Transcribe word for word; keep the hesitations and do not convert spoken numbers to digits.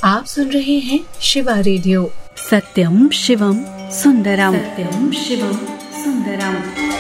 आप सुन रहे हैं शिवा रेडियो। सत्यम शिवम सुंदरम। सत्यम शिवम सुंदरम।